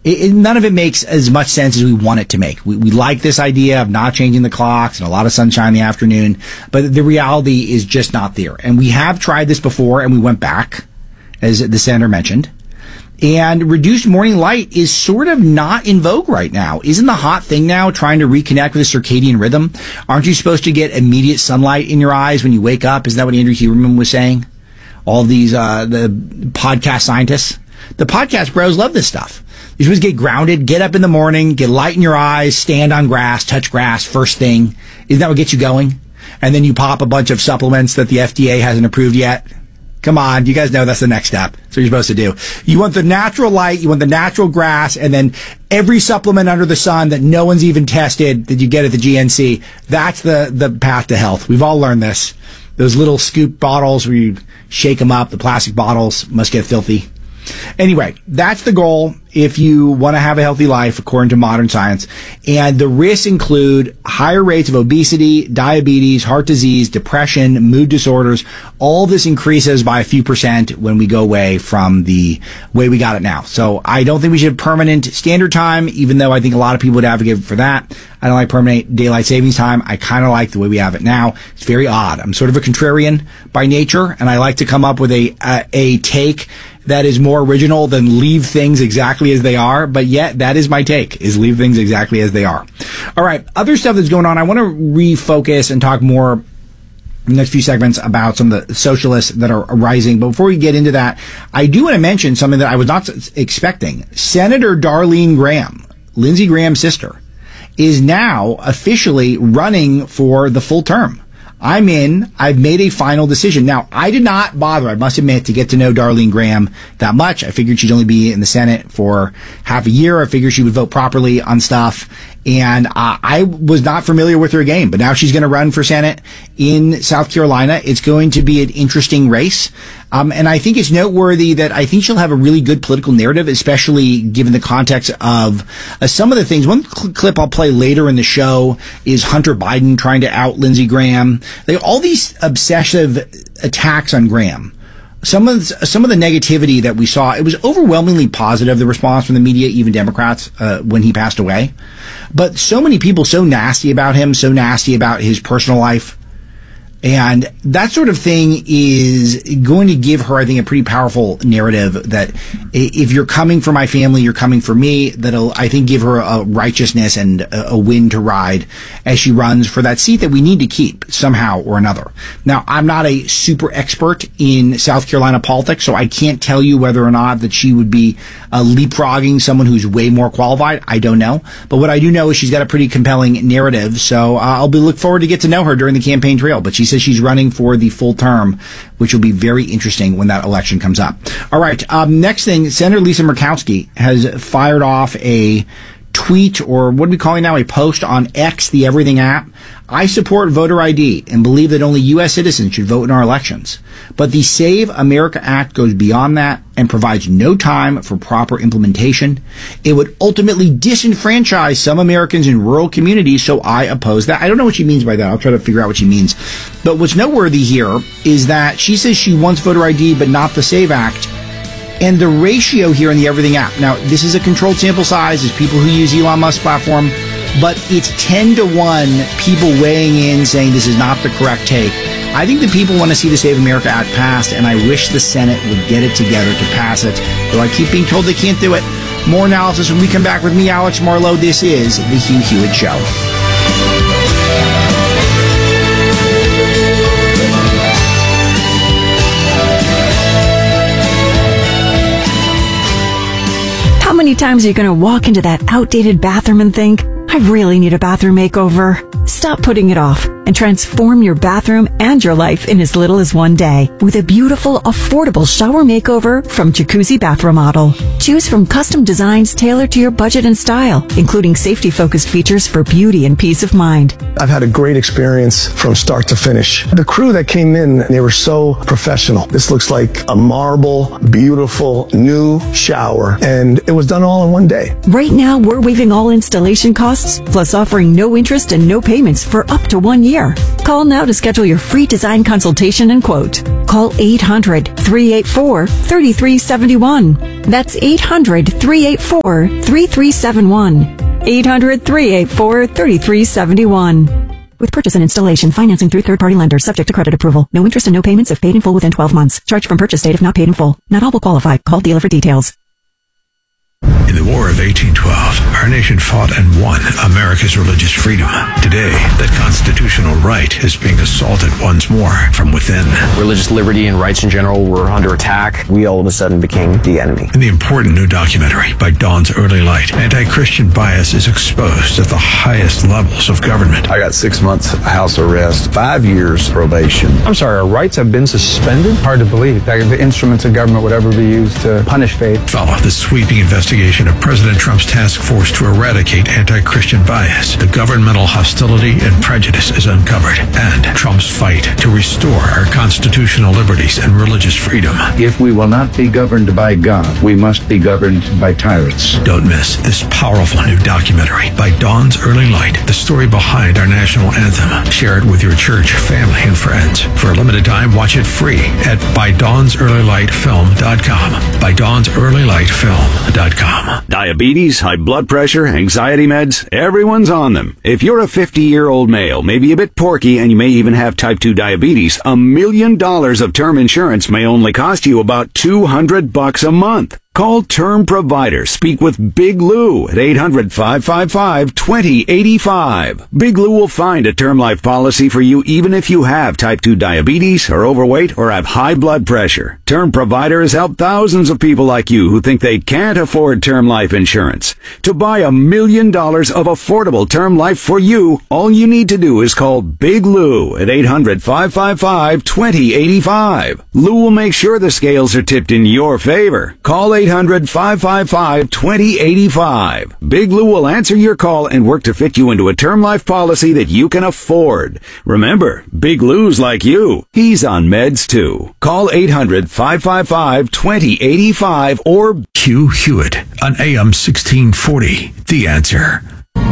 None of it makes as much sense as we want it to make. We like this idea of not changing the clocks and a lot of sunshine in the afternoon, but the reality is just not there. And we have tried this before, and we went back, as the senator mentioned. And reduced morning light is sort of not in vogue right now. Isn't the hot thing now trying to reconnect with a circadian rhythm? Aren't you supposed to get immediate sunlight in your eyes when you wake up? Isn't that what Andrew Huberman was saying? All these, the podcast scientists. The podcast bros love this stuff. You're supposed to get grounded, get up in the morning, get light in your eyes, stand on grass, touch grass first thing. Isn't that what gets you going? And then you pop a bunch of supplements that the FDA hasn't approved yet. Come on, you guys know that's the next step. That's what you're supposed to do. You want the natural light, you want the natural grass, and then every supplement under the sun that no one's even tested that you get at the GNC. That's the path to health. We've all learned this. Those little scoop bottles where you shake them up, the plastic bottles must get filthy. Anyway, that's the goal if you want to have a healthy life, according to modern science. And the risks include higher rates of obesity, diabetes, heart disease, depression, mood disorders. All this increases by a few percent when we go away from the way we got it now. So I don't think we should have permanent standard time, even though I think a lot of people would advocate for that. I don't like permanent daylight savings time. I kind of like the way we have it now. It's very odd. I'm sort of a contrarian by nature, and I like to come up with a take that is more original than leave things exactly as they are. But yet, that is my take, is leave things exactly as they are. All right. Other stuff that's going on. I want to refocus and talk more in the next few segments about some of the socialists that are rising. But before we get into that, I do want to mention something that I was not expecting. Senator Darlene Graham, Lindsey Graham's sister, is now officially running for the full term. I'm in. I've made a final decision. Now, I did not bother, I must admit, to get to know Darlene Graham that much. I figured she'd only be in the Senate for half a year. I figured she would vote properly on stuff. And I was not familiar with her game. But now she's going to run for Senate in South Carolina. It's going to be an interesting race. And I think it's noteworthy that I think she'll have a really good political narrative, especially given the context of some of the things. One clip I'll play later in the show is Hunter Biden trying to out Lindsey Graham. All these obsessive attacks on Graham. Some of the negativity that we saw, it was overwhelmingly positive, the response from the media, even Democrats, when he passed away. But so many people so nasty about him, so nasty about his personal life. And that sort of thing is going to give her, I think, a pretty powerful narrative that if you're coming for my family, you're coming for me. That'll, I think, give her a righteousness and a wind to ride as she runs for that seat that we need to keep somehow or another. Now, I'm not a super expert in South Carolina politics, so I can't tell you whether or not that she would be leapfrogging someone who's way more qualified. I don't know. But what I do know is she's got a pretty compelling narrative, so I'll look forward to get to know her during the campaign trail. But she says she's running for the full term, which will be very interesting when that election comes up. All right. Next thing, Senator Lisa Murkowski has fired off a tweet, or what are we calling now, a post on X, the Everything app. I support voter ID and believe that only U.S. citizens should vote in our elections. But the Save America Act goes beyond that and provides no time for proper implementation. It would ultimately disenfranchise some Americans in rural communities, so I oppose that. I don't know what she means by that. I'll try to figure out what she means. But what's noteworthy here is that she says she wants voter ID, but not the Save Act. And the ratio here in the Everything app, now this is a controlled sample size, is people who use Elon Musk's platform, but it's 10 to 1 people weighing in saying this is not the correct take. I think the people want to see the Save America Act passed, and I wish the Senate would get it together to pass it, though I keep being told they can't do it. More analysis when we come back with me, Alex Marlowe. This is The Hugh Hewitt Show. How many times are you going to walk into that outdated bathroom and think, I really need a bathroom makeover? Stop putting it off and transform your bathroom and your life in as little as one day with a beautiful, affordable shower makeover from Jacuzzi Bath Remodel. Choose from custom designs tailored to your budget and style, including safety-focused features for beauty and peace of mind. I've had a great experience from start to finish. The crew that came in, they were so professional. This looks like a marble, beautiful, new shower, and it was done all in one day. Right now, we're waiving all installation costs, plus offering no interest and no payments for up to 1 year. year. Call now to schedule your free design consultation and quote. Call 800-384-3371. That's 800-384-3371. 800-384-3371. With purchase and installation, financing through third-party lenders, subject to credit approval. No interest and no payments if paid in full within 12 months. Charge from purchase date if not paid in full. Not all will qualify. Call dealer for details. In the War of 1812, our nation fought and won America's religious freedom. Today, that constitutional right is being assaulted once more from within. Religious liberty and rights in general were under attack. We all of a sudden became the enemy. In the important new documentary, By Dawn's Early Light, anti-Christian bias is exposed at the highest levels of government. I got 6 months house arrest, 5 years probation. I'm sorry, our rights have been suspended? Hard to believe that the instruments of government would ever be used to punish faith. Follow the sweeping investigation of President Trump's task force to eradicate anti-Christian bias. The governmental hostility and prejudice is uncovered, and Trump's fight to restore our constitutional liberties and religious freedom. If we will not be governed by God, we must be governed by tyrants. Don't miss this powerful new documentary, By Dawn's Early Light, the story behind our national anthem. Share it with your church, family, and friends. For a limited time, watch it free at ByDawnsEarlyLightFilm.com. ByDawnsEarlyLightFilm.com. Diabetes, high blood pressure, anxiety meds, everyone's on them. If you're a 50-year-old male, maybe a bit porky, and you may even have type 2 diabetes, $1 million of term insurance may only cost you about $200 a month. Call Term Provider. Speak with Big Lou at 800-555-2085. Big Lou will find a term life policy for you even if you have type 2 diabetes, are overweight, or have high blood pressure. Term Provider has helped thousands of people like you who think they can't afford term life insurance. To buy $1 million of affordable term life for you, all you need to do is call Big Lou at 800-555-2085. Lou will make sure the scales are tipped in your favor. Call 800-555-2085. Big Lou will answer your call and work to fit you into a term life policy that you can afford. Remember, Big Lou's like you. He's on meds too. Call 800-555-2085 or Hugh Hewitt on AM 1640. The Answer.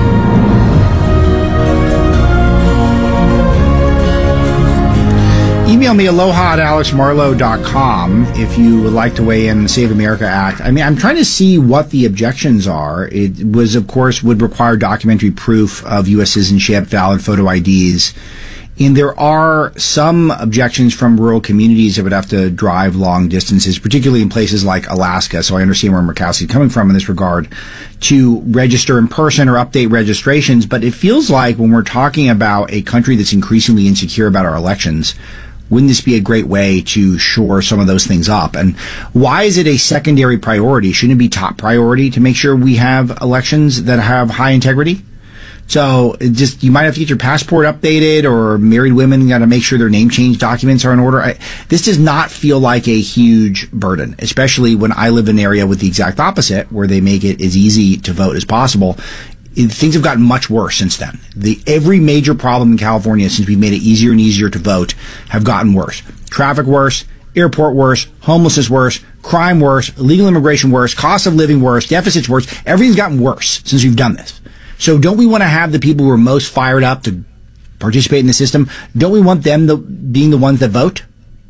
Email me aloha@alexmarlowe.com if you would like to weigh in on the Save America Act. I mean, I'm trying to see what the objections are. It was, of course, would require documentary proof of U.S. citizenship, valid photo IDs. And there are some objections from rural communities that would have to drive long distances, particularly in places like Alaska. So I understand where Murkowski's coming from in this regard, to register in person or update registrations. But it feels like when we're talking about a country that's increasingly insecure about our elections, wouldn't this be a great way to shore some of those things up? And why is it a secondary priority? Shouldn't it be top priority to make sure we have elections that have high integrity? So just, you might have to get your passport updated, or married women got to make sure their name change documents are in order. This does not feel like a huge burden, especially when I live in an area with the exact opposite, where they make it as easy to vote as possible. Things have gotten much worse since then. Every major problem in California since we made it easier and easier to vote have gotten worse. Traffic worse, airport worse, homelessness worse, crime worse, illegal immigration worse, cost of living worse, deficits worse. Everything's gotten worse since we've done this. So don't we want to have the people who are most fired up to participate in the system? Don't we want them being the ones that vote?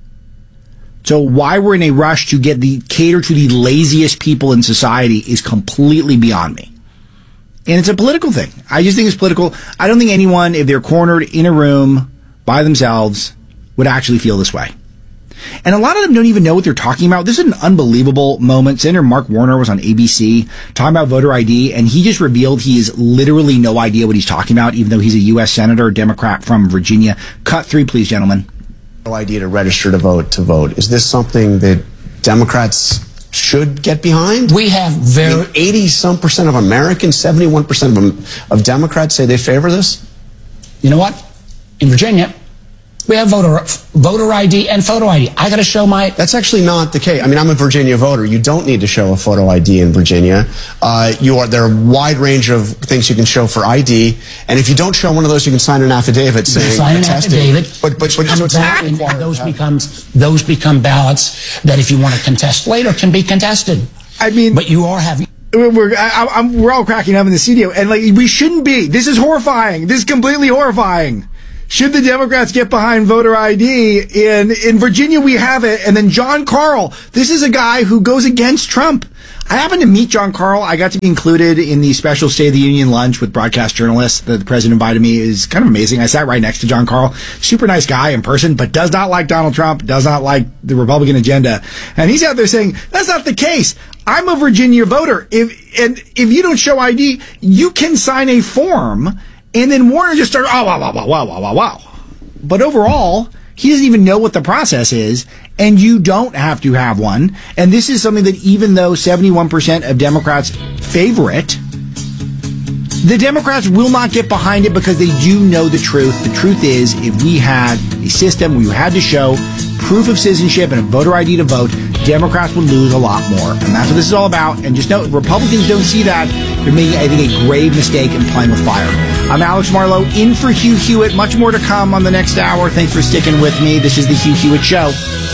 So why we're in a rush to cater to the laziest people in society is completely beyond me. And it's a political thing. I just think it's political. I don't think anyone, if they're cornered in a room by themselves, would actually feel this way. And a lot of them don't even know what they're talking about. This is an unbelievable moment. Senator Mark Warner was on ABC talking about voter ID, and he just revealed he has literally no idea what he's talking about, even though he's a U.S. Senator, Democrat from Virginia. Cut 3, please, gentlemen. No idea to register to vote. Is this something that Democrats should get behind? We have 80-some% of Americans, 71% of Democrats say they favor this. You know what? In Virginia, we have voter ID and photo ID. I got to show my... That's actually not the case. I mean, I'm a Virginia voter. You don't need to show a photo ID in Virginia. There are a wide range of things you can show for ID, and if you don't show one of those, you can sign an affidavit saying... Sign an affidavit. But so it's not required. Those become ballots that, if you want to contest later, can be contested. I mean... But you are having... We're all cracking up in the studio, and we shouldn't be. This is horrifying. This is completely horrifying. Should the Democrats get behind voter ID? In Virginia, we have it. And then John Karl. This is a guy who goes against Trump. I happened to meet John Karl. I got to be included in the special State of the Union lunch with broadcast journalists that the president invited me. It was kind of amazing. I sat right next to John Karl. Super nice guy in person, but does not like Donald Trump, does not like the Republican agenda. And he's out there saying, that's not the case. I'm a Virginia voter. If you don't show ID, you can sign a form. And then Warner just started, wow. But overall, he doesn't even know what the process is, and you don't have to have one. And this is something that even though 71% of Democrats favor it, the Democrats will not get behind it because they do know the truth. The truth is, if we had a system where you had to show proof of citizenship and a voter ID to vote, Democrats would lose a lot more. And that's what this is all about. And just know, Republicans don't see that. They're making, I think, a grave mistake in playing with fire. I'm Alex Marlowe, in for Hugh Hewitt. Much more to come on the next hour. Thanks for sticking with me. This is the Hugh Hewitt Show.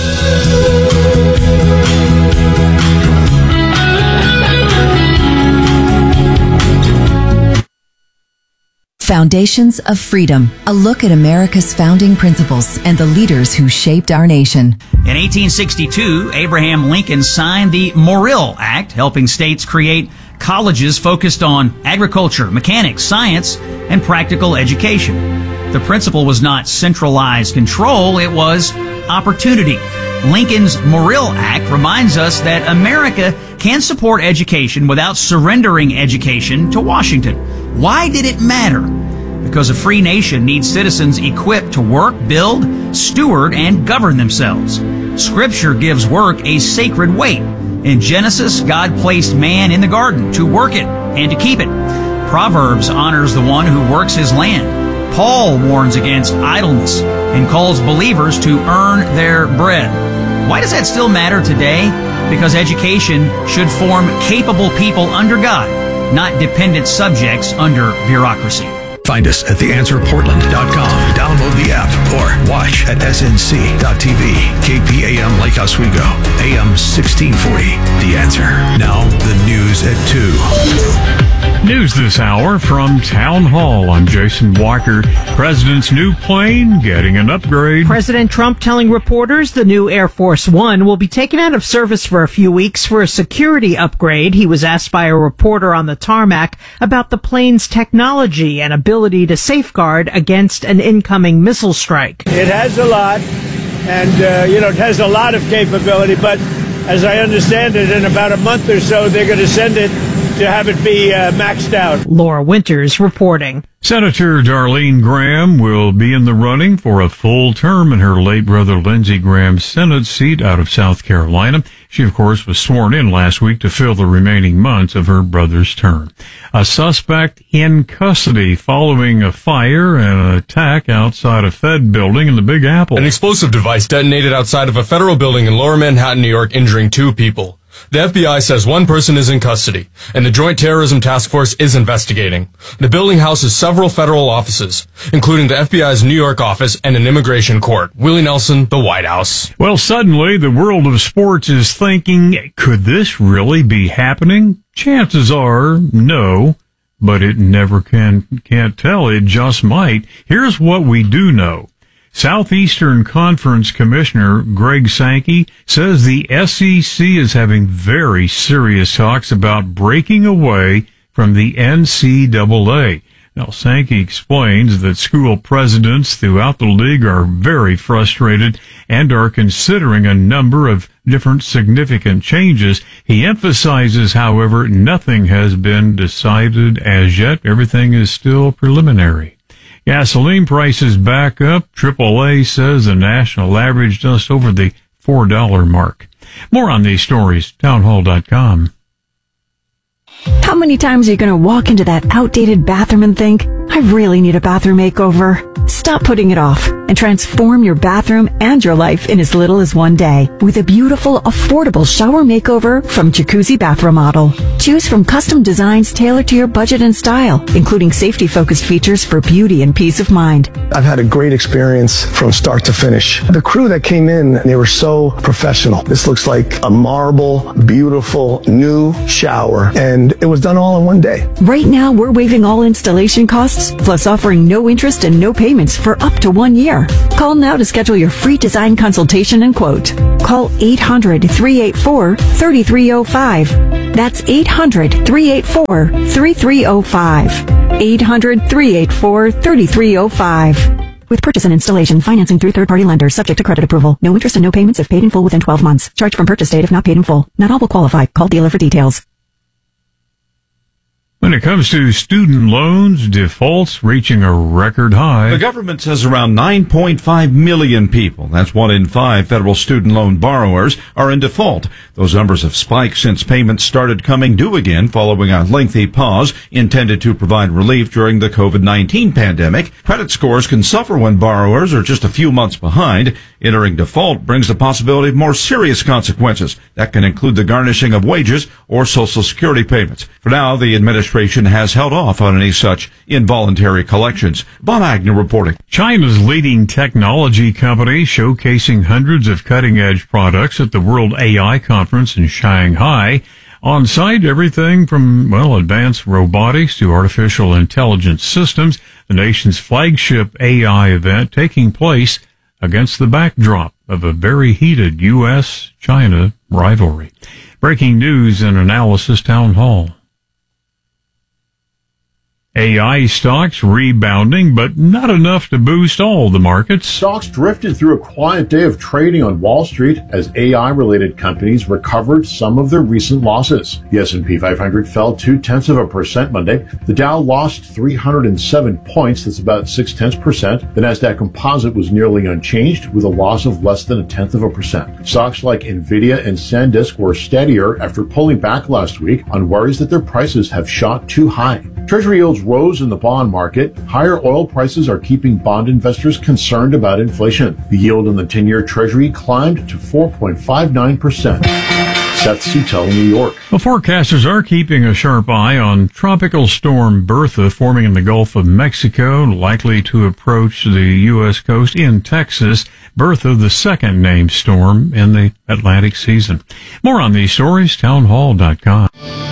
Foundations of Freedom, a look at America's founding principles and the leaders who shaped our nation. In 1862, Abraham Lincoln signed the Morrill Act, helping states create colleges focused on agriculture, mechanics, science, and practical education. The principle was not centralized control, it was opportunity. Lincoln's Morrill Act reminds us that America can support education without surrendering education to Washington. Why did it matter? Because a free nation needs citizens equipped to work, build, steward, and govern themselves. Scripture gives work a sacred weight. In Genesis, God placed man in the garden to work it and to keep it. Proverbs honors the one who works his land. Paul warns against idleness and calls believers to earn their bread. Why does that still matter today? Because education should form capable people under God, not dependent subjects under bureaucracy. Find us at theanswerportland.com. Download the app or watch at snc.tv. KPAM Lake Oswego, AM 1640. The Answer. Now the news at 2. News this hour from Town Hall. I'm Jason Walker. President's new plane getting an upgrade. President Trump telling reporters the new Air Force One will be taken out of service for a few weeks for a security upgrade. He was asked by a reporter on the tarmac about the plane's technology and ability to safeguard against an incoming missile strike. It has a lot, and, it has a lot of capability, but as I understand it, in about a month or so, they're going to send it to have it be maxed out. Laura Winters reporting. Senator Darlene Graham will be in the running for a full term in her late brother Lindsey Graham's Senate seat out of South Carolina. She, of course, was sworn in last week to fill the remaining months of her brother's term. A suspect in custody following a fire and an attack outside a Fed building in the Big Apple. An explosive device detonated outside of a federal building in Lower Manhattan, New York, injuring 2 people. The FBI says 1 person is in custody, and the Joint Terrorism Task Force is investigating. The building houses several federal offices, including the FBI's New York office and an immigration court. Willie Nelson, the White House. Well, suddenly the world of sports is thinking, could this really be happening? Chances are no, but it never can't tell. It just might. Here's what we do know. Southeastern Conference Commissioner Greg Sankey says the SEC is having very serious talks about breaking away from the NCAA. Now, Sankey explains that school presidents throughout the league are very frustrated and are considering a number of different significant changes. He emphasizes, however, nothing has been decided as yet. Everything is still preliminary. Gasoline prices back up. AAA says the national average just over the $4 mark. More on these stories, townhall.com. How many times are you going to walk into that outdated bathroom and think, I really need a bathroom makeover? Stop putting it off and transform your bathroom and your life in as little as one day with a beautiful, affordable shower makeover from Jacuzzi Bath Remodel. Choose from custom designs tailored to your budget and style, including safety-focused features for beauty and peace of mind. I've had a great experience from start to finish. The crew that came in, they were so professional. This looks like a marble, beautiful, new shower, and it was done all in one day. Right now, we're waiving all installation costs, plus offering no interest and no payments for up to 1 year. Call now to schedule your free design consultation and quote. Call 800-384-3305. That's 800-384-3305. 800-384-3305. With purchase and installation, financing through third-party lenders, subject to credit approval. No interest and no payments if paid in full within 12 months. Charge from purchase date if not paid in full. Not all will qualify. Call dealer for details. When it comes to student loans, defaults reaching a record high. The government says around 9.5 million people, that's 1 in 5 federal student loan borrowers, are in default. Those numbers have spiked since payments started coming due again following a lengthy pause intended to provide relief during the COVID-19 pandemic. Credit scores can suffer when borrowers are just a few months behind. Entering default brings the possibility of more serious consequences. That can include the garnishing of wages or Social Security payments. For now, the administration has held off on any such involuntary collections. Bob Agnew reporting. China's leading technology company showcasing hundreds of cutting-edge products at the World AI Conference in Shanghai. On site, everything from, advanced robotics to artificial intelligence systems. The nation's flagship AI event taking place against the backdrop of a very heated U.S.-China rivalry. Breaking news and analysis town hall. AI stocks rebounding, but not enough to boost all the markets. Stocks drifted through a quiet day of trading on Wall Street as AI-related companies recovered some of their recent losses. The S&P 500 fell 0.2% Monday. The Dow lost 307 points, that's about 0.6%. The Nasdaq Composite was nearly unchanged with a loss of less than 0.1%. Stocks like Nvidia and SanDisk were steadier after pulling back last week on worries that their prices have shot too high. Treasury yields rose in the bond market. Higher oil prices are keeping bond investors concerned about inflation. The yield on the 10-year Treasury climbed to 4.59%. Seth Sutel in New York. Well, forecasters are keeping a sharp eye on Tropical Storm Bertha forming in the Gulf of Mexico, likely to approach the U.S. coast in Texas. Bertha, the second named storm in the Atlantic season. More on these stories, townhall.com.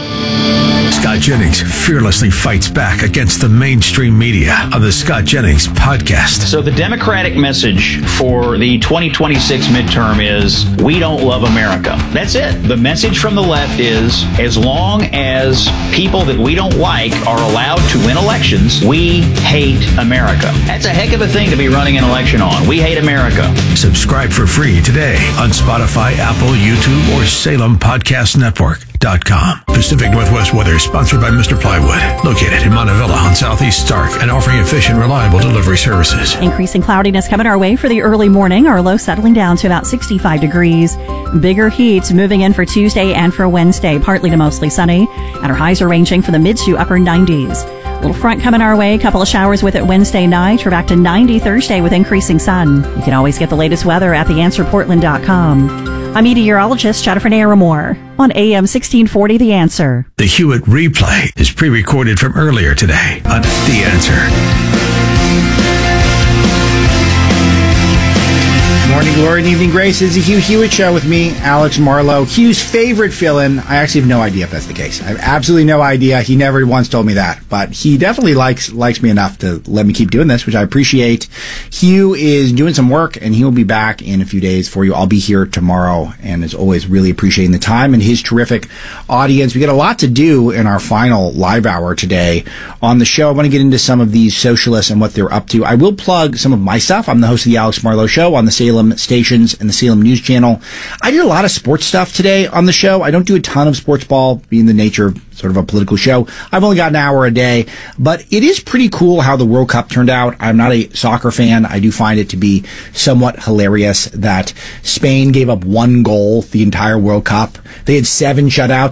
Scott Jennings fearlessly fights back against the mainstream media on the Scott Jennings podcast. So the Democratic message for the 2026 midterm is, we don't love America. That's it. The message from the left is, as long as people that we don't like are allowed to win elections, we hate America. That's a heck of a thing to be running an election on. We hate America. Subscribe for free today on Spotify, Apple, YouTube, or SalemPodcastNetwork.com. Pacific Northwest weather sponsored by Mr. Plywood, located in Montevilla on Southeast Stark and offering efficient, reliable delivery services. Increasing cloudiness coming our way for the early morning. Our low settling down to about 65 degrees. Bigger heats moving in for Tuesday and for Wednesday, partly to mostly sunny. And our highs are ranging from the mid to upper 90s. Little front coming our way, a couple of showers with it Wednesday night. We're back to 90 Thursday with increasing sun. You can always get the latest weather at theanswerportland.com. I'm meteorologist Jennifer Naramore on AM 1640 The Answer. The Hewitt replay is pre-recorded from earlier today on The Answer. Morning glory and evening grace is the Hugh Hewitt Show with me, Alex Marlowe. Hugh's favorite fill-in. I actually have no idea if that's the case. I have absolutely no idea. He never once told me that, but he definitely likes me enough to let me keep doing this, which I appreciate. Hugh is doing some work, and he'll be back in a few days for you. I'll be here tomorrow, and as always, really appreciating the time and his terrific audience. We got a lot to do in our final live hour today on the show. I want to get into some of these socialists and what they're up to. I will plug some of my stuff. I'm the host of the Alex Marlowe Show on the Salem stations and the Salem News Channel. I did a lot of sports stuff today on the show. I don't do a ton of sports ball, being the nature of sort of a political show. I've only got an hour a day, but it is pretty cool how the World Cup turned out. I'm not a soccer fan. I do find it to be somewhat hilarious that Spain gave up 1 goal the entire World Cup. They had 7 shutouts.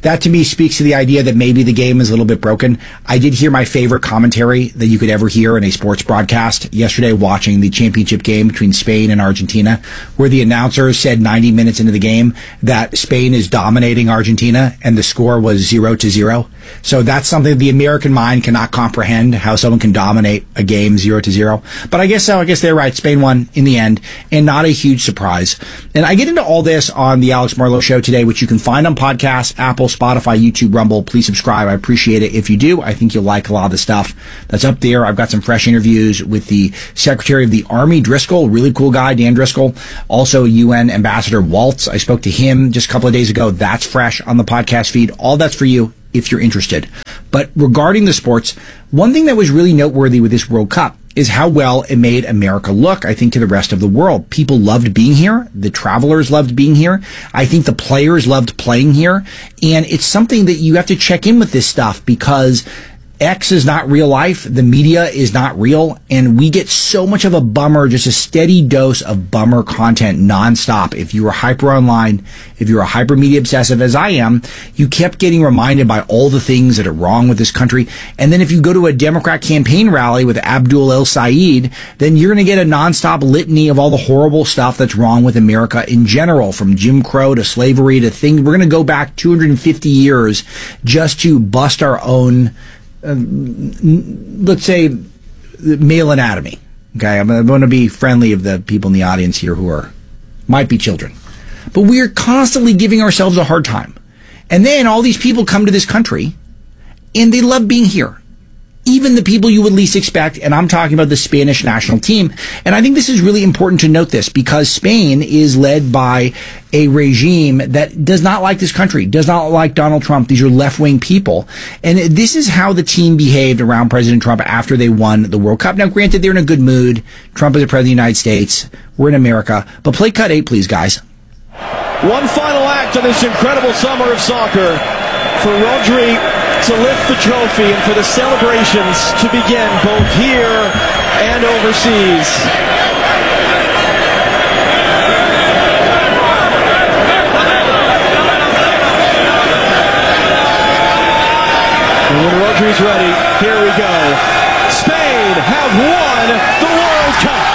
That to me speaks to the idea that maybe the game is a little bit broken. I did hear my favorite commentary that you could ever hear in a sports broadcast yesterday watching the championship game between Spain and Argentina, where the announcer said 90 minutes into the game that Spain is dominating Argentina and the score was 0-0. So that's something the American mind cannot comprehend, how someone can dominate a game 0-0. But I guess so. I guess they're right. Spain won in the end, and not a huge surprise. And I get into all this on the Alex Marlowe Show today, which you can find on podcasts, Apple, Spotify, YouTube, Rumble. Please subscribe. I appreciate it if you do. I think you'll like a lot of the stuff that's up there. I've got some fresh interviews with the Secretary of the Army, Driscoll, really cool guy, Dan Driscoll. Also UN Ambassador Waltz. I spoke to him just a couple of days ago. That's fresh on the podcast feed. All that's for you if you're interested. But regarding the sports, one thing that was really noteworthy with this World Cup is how well it made America look, I think, to the rest of the world. People loved being here. The travelers loved being here. I think the players loved playing here. And it's something that you have to check in with this stuff because X is not real life. The media is not real. And we get so much of a bummer, just a steady dose of bummer content nonstop. If you were hyper online, if you're a hyper media obsessive as I am, you kept getting reminded by all the things that are wrong with this country. And then if you go to a Democrat campaign rally with Abdul El Sayed, then you're going to get a nonstop litany of all the horrible stuff that's wrong with America in general, from Jim Crow to slavery to things. We're going to go back 250 years just to bust our own let's say male anatomy. Okay, I'm going to be friendly of the people in the audience here who might be children, but we're constantly giving ourselves a hard time. And then all these people come to this country and they love being here. Even the people you would least expect, and I'm talking about the Spanish national team. And I think this is really important to note this because Spain is led by a regime that does not like this country, does not like Donald Trump. These are left-wing people. And this is how the team behaved around President Trump after they won the World Cup. Now, granted, they're in a good mood. Trump is the president of the United States. We're in America. But play cut 8, please, guys. One final act of this incredible summer of soccer for Rodri to lift the trophy and for the celebrations to begin both here and overseas. And when Rodri's ready, here we go. Spain have won the World Cup.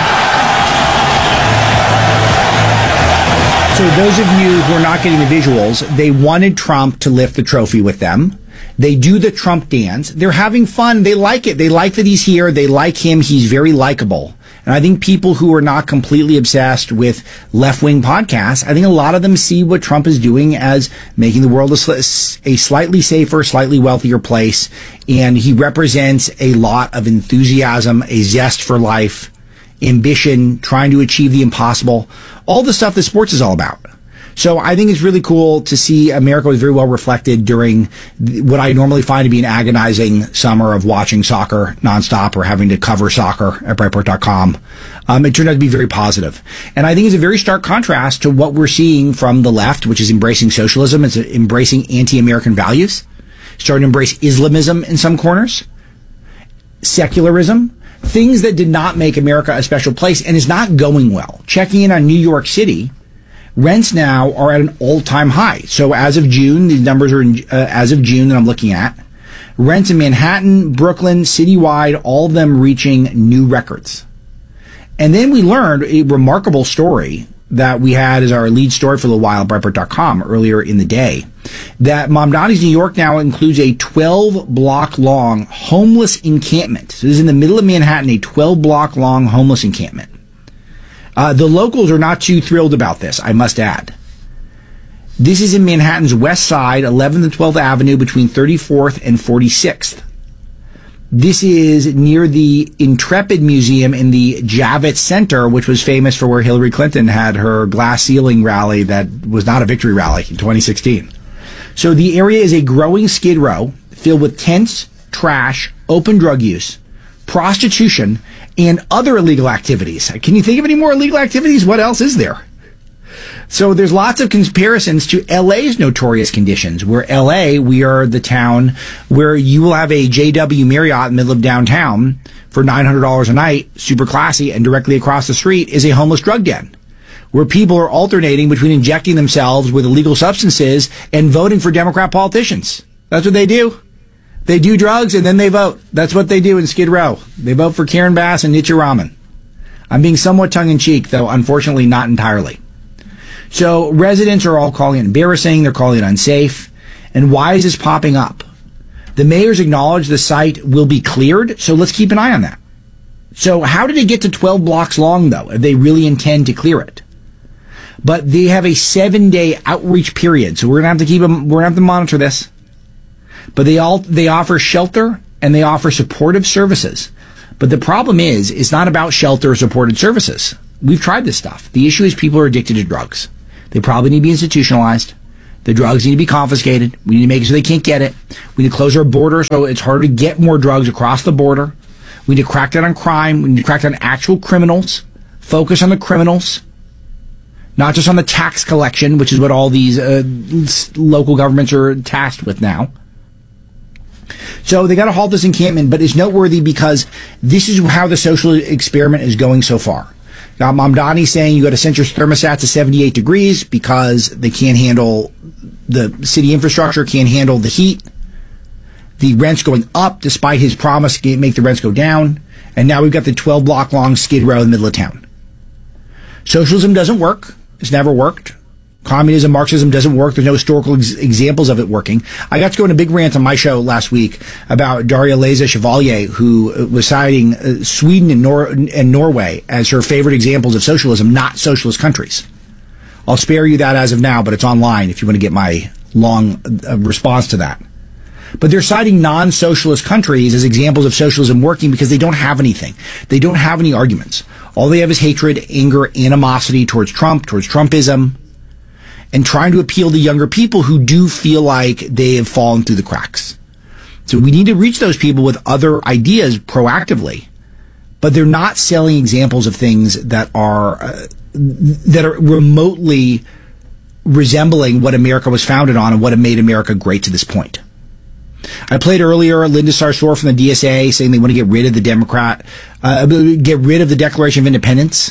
So those of you who are not getting the visuals, they wanted Trump to lift the trophy with them. They do the Trump dance. They're having fun. They like it. They like that he's here. They like him. He's very likable. And I think people who are not completely obsessed with left-wing podcasts, I think a lot of them see what Trump is doing as making the world a slightly safer, slightly wealthier place. And he represents a lot of enthusiasm, a zest for life, ambition, trying to achieve the impossible, all the stuff that sports is all about. So I think it's really cool to see America was very well reflected during what I normally find to be an agonizing summer of watching soccer nonstop or having to cover soccer at Breitbart.com. It turned out to be very positive. And I think it's a very stark contrast to what we're seeing from the left, which is embracing socialism. It's embracing anti-American values, starting to embrace Islamism in some corners, secularism, things that did not make America a special place and is not going well. Checking in on New York City, rents now are at an all-time high. So as of June, these numbers are as of June that I'm looking at. Rents in Manhattan, Brooklyn, citywide, all of them reaching new records. And then we learned a remarkable story that we had as our lead story for a little while at Breitbart.com earlier in the day, that Mamdani's New York now includes a 12-block-long homeless encampment. So this is in the middle of Manhattan, a 12-block-long homeless encampment. The locals are not too thrilled about this, I must add. This is in Manhattan's West Side, 11th and 12th Avenue, between 34th and 46th. This is near the Intrepid Museum in the Javits Center, which was famous for where Hillary Clinton had her glass ceiling rally that was not a victory rally in 2016. So the area is a growing skid row filled with tents, trash, open drug use, prostitution, and other illegal activities. Can you think of any more illegal activities? What else is there? So there's lots of comparisons to LA's notorious conditions, where LA, we are the town where you will have a JW Marriott in the middle of downtown for $900 a night, super classy, and directly across the street is a homeless drug den. where people are alternating between injecting themselves with illegal substances and voting for Democrat politicians. That's what they do. They do drugs and then they vote. That's what they do in Skid Row. They vote for Karen Bass and Nietzsche Raman. I'm being somewhat tongue-in-cheek, though unfortunately not entirely. So residents are all calling it embarrassing. They're calling it unsafe. And why is this popping up? The mayor's acknowledged the site will be cleared, so let's keep an eye on that. So how did it get to 12 blocks long, though, if they really intend to clear it? But they have a 7-day outreach period, so we're going to have to monitor this. But they offer shelter and they offer supportive services. But the problem is, it's not about shelter or supported services. We've tried this stuff. The issue is people are addicted to drugs. They probably need to be institutionalized. The drugs need to be confiscated. We need to make it so they can't get it. We need to close our border so it's harder to get more drugs across the border. We need to crack down on crime. We need to crack down on actual criminals. Focus on the criminals. Not just on the tax collection, which is what all these local governments are tasked with now. So they got to halt this encampment, but it's noteworthy because this is how the social experiment is going so far. Now, Mamdani saying you got to set your thermostat to 78 degrees because they can't handle, the city infrastructure can't handle the heat. The rent's going up despite his promise to make the rents go down. And now we've got the 12 block long Skid Row in the middle of town. Socialism doesn't work. It's never worked. Communism, Marxism doesn't work. There's no historical examples of it working. I got to go on a big rant on my show last week about Daria Leza Chevalier, who was citing Sweden and Norway as her favorite examples of socialism, not socialist countries. I'll spare you that as of now, but it's online if you want to get my long response to that. But they're citing non-socialist countries as examples of socialism working because they don't have anything. They don't have any arguments. All they have is hatred, anger, animosity towards Trump, towards Trumpism, and trying to appeal to younger people who do feel like they have fallen through the cracks. So we need to reach those people with other ideas proactively, but they're not selling examples of things that are remotely resembling what America was founded on and what have made America great to this point. I played earlier Linda Sarsour from the DSA saying they want to get rid of the Declaration of Independence.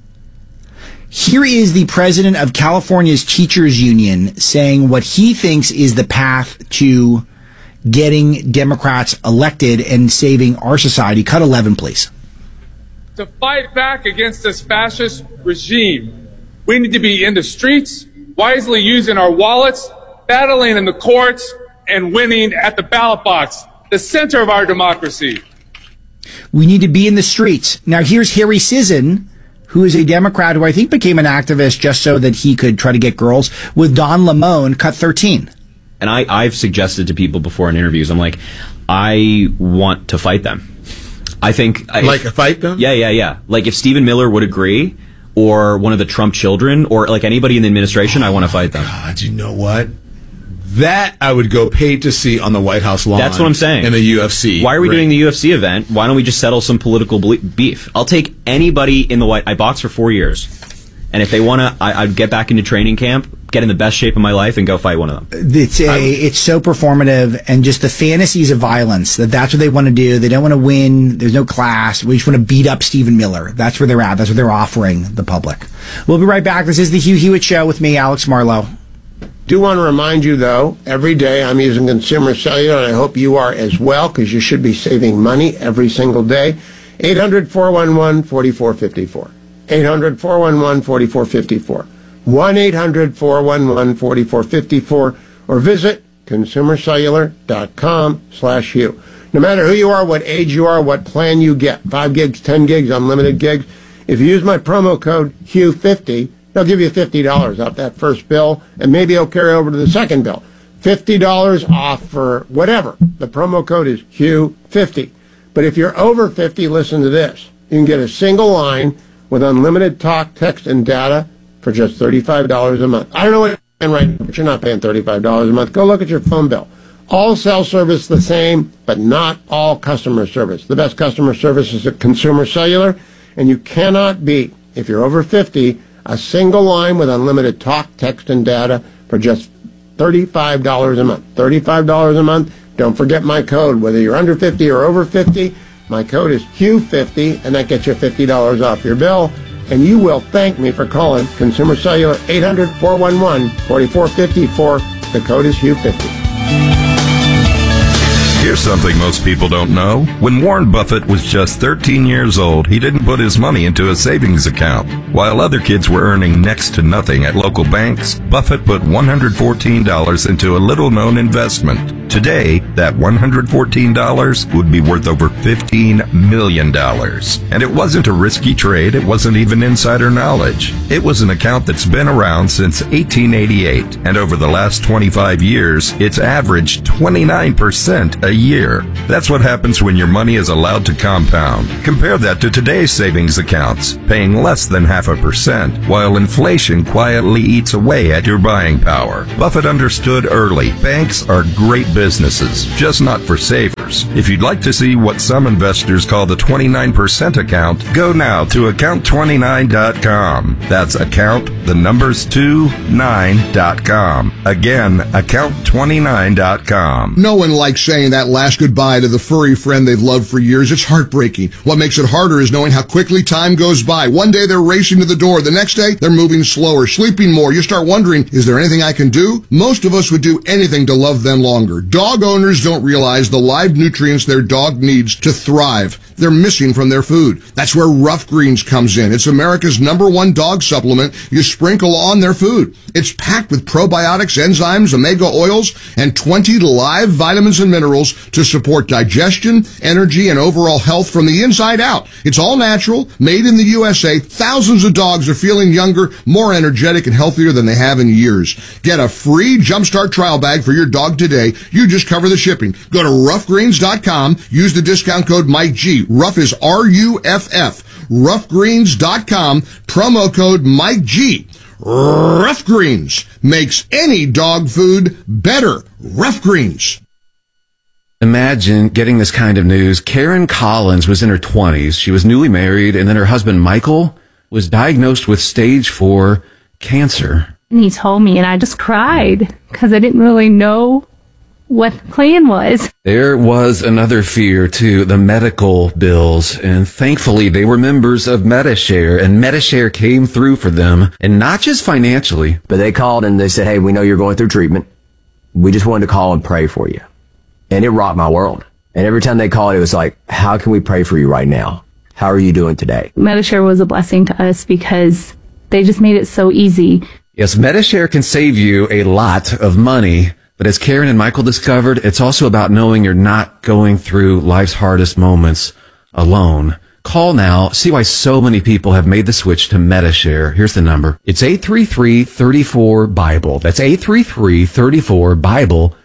Here is the president of California's Teachers Union saying what he thinks is the path to getting Democrats elected and saving our society. Cut 11, please. To fight back against this fascist regime, we need to be in the streets, wisely using our wallets, battling in the courts, and winning at the ballot box, the center of our democracy. We need to be in the streets. Now, here's Harry Sisson, who is a Democrat who I think became an activist just so that he could try to get girls, with Don Lemon, cut 13. And I've suggested to people before in interviews, I'm like, I want to fight them. I think... fight them? Yeah. Like if Stephen Miller would agree, or one of the Trump children, or like anybody in the administration, I want to fight them. God, you know what? That I would go pay to see on the White House lawn. That's what I'm saying. In the UFC. Why are we doing the UFC event? Why don't we just settle some political beef? I'll take anybody in the White... I boxed for 4 years. And if they want to, I'd get back into training camp, get in the best shape of my life, and go fight one of them. It's so performative, and just the fantasies of violence, that's what they want to do. They don't want to win. There's no class. We just want to beat up Stephen Miller. That's where they're at. That's what they're offering the public. We'll be right back. This is the Hugh Hewitt Show with me, Alex Marlowe. Do want to remind you, though, every day I'm using Consumer Cellular, and I hope you are as well, because you should be saving money every single day. 800-411-4454. 800-411-4454. 1-800-411-4454. Or visit consumercellular.com/Hugh. No matter who you are, what age you are, what plan you get, 5 gigs, 10 gigs, unlimited gigs, if you use my promo code HUGH50, they'll give you $50 off that first bill, and maybe it'll carry over to the second bill. $50 off for whatever. The promo code is HUGH50. But if you're over 50, listen to this. You can get a single line with unlimited talk, text, and data for just $35 a month. I don't know what you're paying right now, but you're not paying $35 a month. Go look at your phone bill. All cell service the same, but not all customer service. The best customer service is at Consumer Cellular, and you cannot beat, if you're over 50, a single line with unlimited talk, text, and data for just $35 a month. $35 a month. Don't forget my code. Whether you're under 50 or over 50, my code is HUGH50, and that gets you $50 off your bill. and you will thank me for calling Consumer Cellular 800-411-4454. The code is HUGH50. Here's something most people don't know. When Warren Buffett was just 13 years old, he didn't put his money into a savings account. While other kids were earning next to nothing at local banks, Buffett put $114 into a little-known investment. Today, that $114 would be worth over $15 million. And it wasn't a risky trade. It wasn't even insider knowledge. It was an account that's been around since 1888. And over the last 25 years, it's averaged 29% a year. That's what happens when your money is allowed to compound. Compare that to today's savings accounts, paying less than 0.5%, while inflation quietly eats away at your buying power. Buffett understood early, banks are great businesses, just not for savers. If you'd like to see what some investors call the 29% account, go now to account29.com. That's account29.com. Again, account29.com. No one likes saying that last goodbye to the furry friend they've loved for years. It's heartbreaking. What makes it harder is knowing how quickly time goes by. One day they're racing to the door. The next day they're moving slower, sleeping more. You start wondering, is there anything I can do? Most of us would do anything to love them longer. Dog owners don't realize the live nutrients their dog needs to thrive. They're missing from their food. That's where Rough Greens comes in. It's America's #1 dog supplement you sprinkle on their food. It's packed with probiotics, enzymes, omega oils, and 20 live vitamins and minerals to support digestion, energy, and overall health from the inside out. It's all natural, made in the USA. Thousands of dogs are feeling younger, more energetic, and healthier than they have in years. Get a free Jumpstart trial bag for your dog today. You just cover the shipping. Go to roughgreens.com. Use the discount code MikeG. Rough is RUFF. Roughgreens.com. Promo code MikeG. Rough Greens makes any dog food better. Rough Greens. Imagine getting this kind of news. Karen Collins was in her 20s. She was newly married, and then her husband, Michael, was diagnosed with stage 4 cancer. And he told me, and I just cried because I didn't really know what the plan was. There was another fear, too, the medical bills, and thankfully they were members of Medi-Share, and Medi-Share came through for them, and not just financially. But they called and they said, hey, we know you're going through treatment. We just wanted to call and pray for you. And it rocked my world. And every time they called, it was like, how can we pray for you right now? How are you doing today? Medi-Share was a blessing to us because they just made it so easy. Yes, Medi-Share can save you a lot of money. But as Karen and Michael discovered, it's also about knowing you're not going through life's hardest moments alone. Call now. See why so many people have made the switch to Medi-Share. Here's the number. It's 833-34-BIBLE. That's 833-34-BIBLE.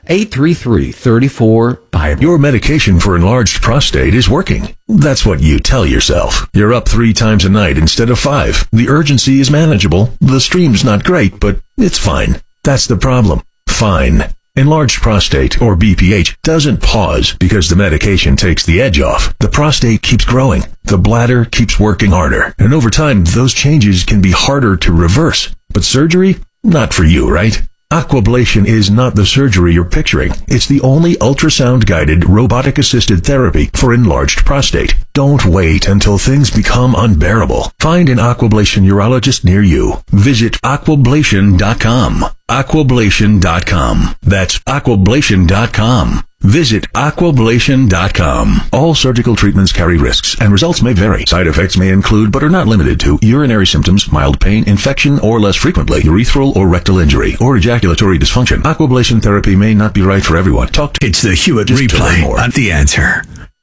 833-34-BIBLE. Your medication for enlarged prostate is working. That's what you tell yourself. You're up 3 times a night instead of 5. The urgency is manageable. The stream's not great, but it's fine. That's the problem. Fine. Enlarged prostate, or BPH, doesn't pause because the medication takes the edge off. The prostate keeps growing. The bladder keeps working harder. And over time, those changes can be harder to reverse. But surgery? Not for you, right? Aquablation is not the surgery you're picturing. It's the only ultrasound-guided, robotic-assisted therapy for enlarged prostate. Don't wait until things become unbearable. Find an Aquablation urologist near you. Visit aquablation.com. Aquablation.com. That's aquablation.com. Visit aquablation.com. All surgical treatments carry risks, and results may vary. Side effects may include, but are not limited to, urinary symptoms, mild pain, infection, or less frequently, urethral or rectal injury, or ejaculatory dysfunction. Aquablation therapy may not be right for everyone. It's the Hewitt Replay at The Answer.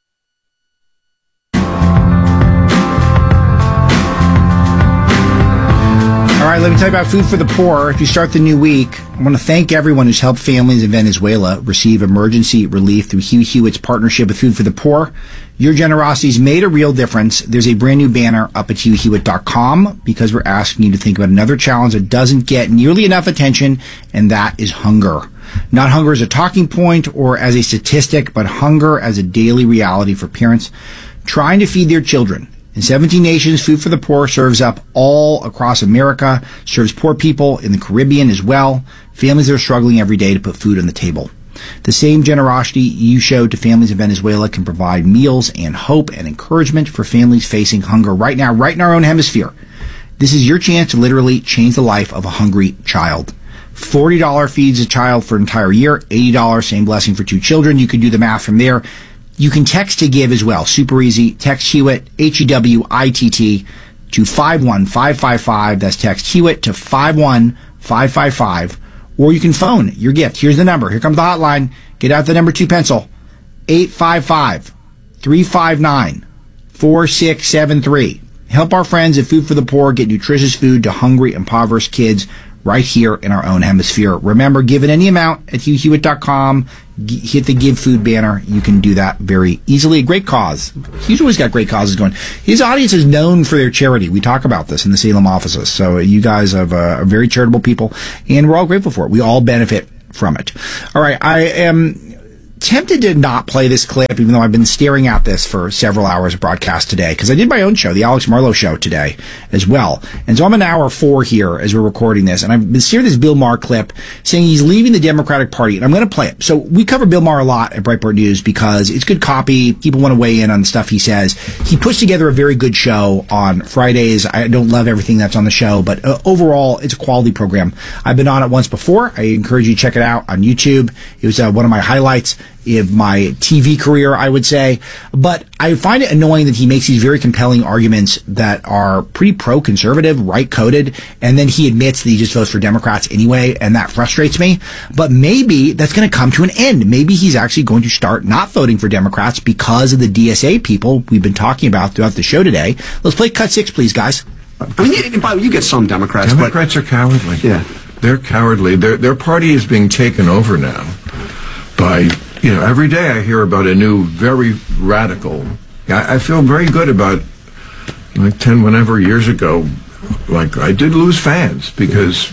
All right, let me tell you about Food for the Poor. If you start the new week, I want to thank everyone who's helped families in Venezuela receive emergency relief through Hugh Hewitt's partnership with Food for the Poor. Your generosity's made a real difference. There's a brand new banner up at HughHewitt.com because we're asking you to think about another challenge that doesn't get nearly enough attention, and that is hunger. Not hunger as a talking point or as a statistic, but hunger as a daily reality for parents trying to feed their children. In 17 nations, Food for the Poor serves up all across America, serves poor people in the Caribbean as well, families that are struggling every day to put food on the table. The same generosity you show to families in Venezuela can provide meals and hope and encouragement for families facing hunger right now, right in our own hemisphere. This is your chance to literally change the life of a hungry child. $40 feeds a child for an entire year, $80, same blessing for 2 children. You can do the math from there. You can text to give as well. Super easy. Text Hewitt, Hewitt, to 51555. That's text Hewitt to 51555. Or you can phone your gift. Here's the number. Here comes the hotline. Get out the number 2 pencil. 855-359-4673. Help our friends at Food for the Poor get nutritious food to hungry, impoverished kids right here in our own hemisphere. Remember, give it any amount at HughHewitt.com. Hit the Give Food banner. You can do that very easily. A great cause. He's always got great causes going. His audience is known for their charity. We talk about this in the Salem offices. So you guys are very charitable people, and we're all grateful for it. We all benefit from it. All right, I am tempted to not play this clip, even though I've been staring at this for several hours of broadcast today, because I did my own show, the Alex Marlowe Show, today as well. And so I'm in hour 4 here as we're recording this, and I've been seeing this Bill Maher clip saying he's leaving the Democratic Party, and I'm going to play it. So we cover Bill Maher a lot at Breitbart News because it's good copy. People want to weigh in on the stuff he says. He puts together a very good show on Fridays. I don't love everything that's on the show, but overall, it's a quality program. I've been on it once before. I encourage you to check it out on YouTube. It was one of my highlights of my TV career, I would say. But I find it annoying that he makes these very compelling arguments that are pretty pro-conservative, right-coded, and then he admits that he just votes for Democrats anyway, and that frustrates me. But maybe that's going to come to an end. Maybe he's actually going to start not voting for Democrats because of the DSA people we've been talking about throughout the show today. Let's play cut 6, please, guys. I mean, you get some Democrats. Democrats are cowardly. Yeah. They're cowardly. Their party is being taken over now by... every day I hear about a new, very radical. I feel very good about, 10 whatever years ago, I did lose fans because,